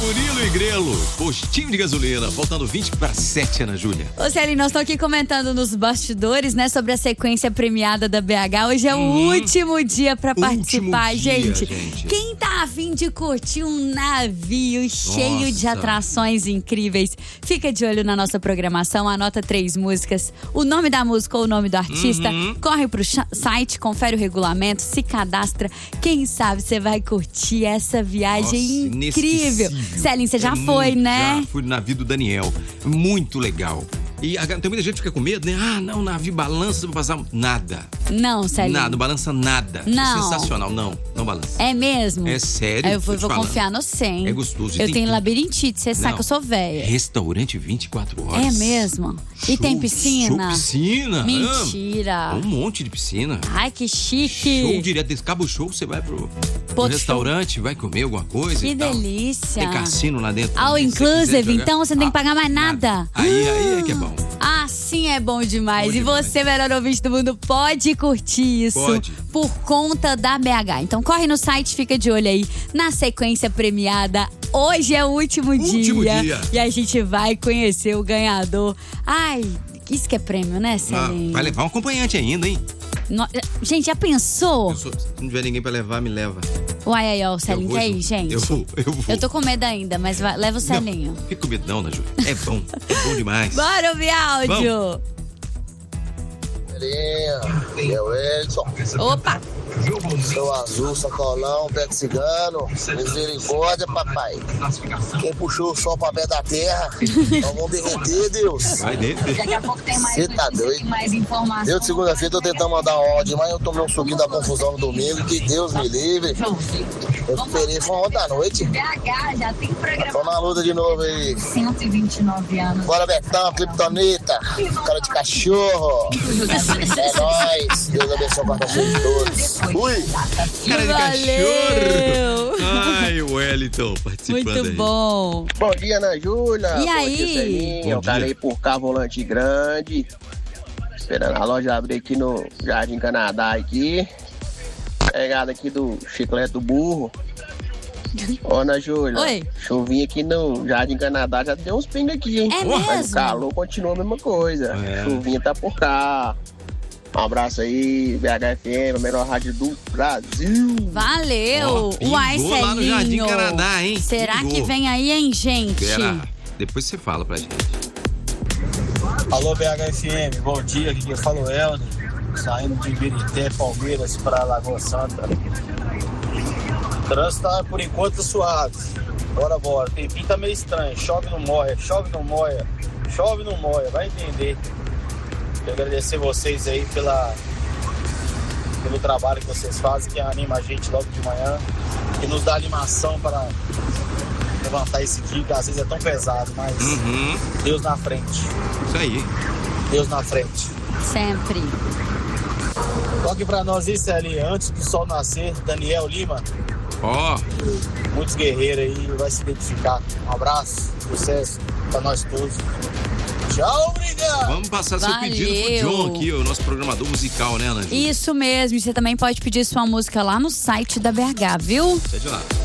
Murilo e Grelo, postinho de gasolina, faltando 20 para 7, Ana Júlia. Ô, Celinho, nós estamos aqui comentando nos bastidores, né, sobre a sequência premiada da BH. Hoje é o último dia para participar, gente. Quem tá a fim de curtir um navio cheio de atrações incríveis, fica de olho na nossa programação, anota 3 músicas, o nome da música ou o nome do artista, corre pro site, confere o regulamento, se cadastra. Quem sabe você vai curtir essa viagem incrível. Celinho, você já foi, né? Já fui no navio do Daniel. Muito legal. E tem muita gente que fica com medo, né? Ah, não, o navio balança, vou passar. Nada. Não, Celinho. Nada, não balança nada. Não. É sensacional. Não balança. É mesmo? É sério. Eu vou confiar no 100. É gostoso. Eu tenho labirintite, você sabe que eu sou velha. Restaurante 24 horas. É mesmo? E tem piscina? Piscina. Mentira. Um monte de piscina. Ai, que chique. Show direto. Desse cabo show, você vai pro restaurante, vai comer alguma coisa. Que delícia. Tem cassino lá dentro. All inclusive, então você não tem que pagar mais nada. Aí é que é bom. Assim é bom demais. E você, melhor ouvinte do mundo, pode curtir isso por conta da BH. Então corre no site, fica de olho aí na sequência premiada. Hoje é o último dia. E a gente vai conhecer o ganhador. Ai, isso que é prêmio, né, Celinho? Vai levar um acompanhante ainda, hein? Gente, já pensou? Se não tiver ninguém pra levar, me leva. Uai, o Celinho quer ir, gente? Eu vou. Eu tô com medo ainda, mas leva o Celinho. Não fica com medo não, Ana Júlia. É bom demais. Bora ouvir áudio. É o Edson. Opa! Seu azul, sacolão, pé de cigano. Misericórdia, papai. Quem puxou o sol pra pé da terra? Nós vamos derreter, Deus. Vai derreter. Daqui a pouco tem mais. Você tá doido? Mais informações. Eu de segunda-feira tô tentando mandar um áudio, mas eu tomei um suquinho da confusão no domingo. Que Deus me livre. Eu esperei, foi ontem à noite. BH já tem programa. Tô na luta de novo aí. 129 anos. Bora, Betão, Cliptonita. Cara de cachorro. É nóis. Deus abençoe a quarta-feira de todos. Fui! Cara de cachorro! Ai, o Wellington participando muito aí. Bom! Bom dia, Ana Júlia. E aí? Eu calei por cá, volante grande. Esperando a loja abrir aqui no Jardim Canadá aqui. Pegada aqui do chiclete do burro. Ô, Ana Júlia. Oi. Chuvinha aqui no Jardim Canadá já deu uns pingos aqui, hein? É Mas mesmo? o calor continua a mesma coisa. Chuvinha tá por cá. Um abraço aí, BHFM, a melhor rádio do Brasil. Valeu! Uai, Celinho. Lá no Jardim Canadá, hein? Será que vem aí, hein, gente? Será? Depois você fala pra gente. Alô, BHFM, bom dia, aqui quem fala é o Helder, saindo de Ibirité, Palmeiras, para Lagoa Santa. O trânsito tá, por enquanto, suave. Bora. O tempinho tá meio estranho, chove não moia, vai entender. Quero agradecer vocês aí pelo trabalho que vocês fazem, que anima a gente logo de manhã, que nos dá animação para levantar esse dia, que às vezes é tão pesado, mas Deus na frente. Isso aí. Deus na frente. Sempre. Toque pra nós isso ali, antes do sol nascer, Daniel Lima. Muitos guerreiros aí, vai se identificar. Um abraço, sucesso pra nós todos. Tchau, obrigado! Vamos passar seu pedido pro John aqui, o nosso programador musical, né, Ana Júlia? Isso mesmo, e você também pode pedir sua música lá no site da BH, viu? Pede lá.